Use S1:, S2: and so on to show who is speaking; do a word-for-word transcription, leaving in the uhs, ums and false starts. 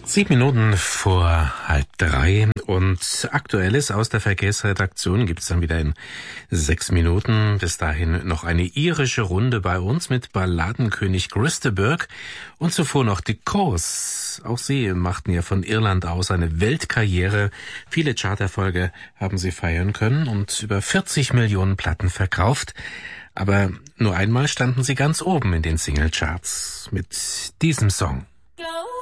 S1: Sieben Minuten vor halb drei und Aktuelles aus der Verkehrsredaktion gibt's dann wieder in sechs Minuten. Bis dahin noch eine irische Runde bei uns mit Balladenkönig Christeberg und zuvor noch die Course. Auch sie machten ja von Irland aus eine Weltkarriere. Viele Charterfolge haben sie feiern können und über vierzig Millionen Platten verkauft. Aber nur einmal standen sie ganz oben in den Singlecharts mit diesem Song.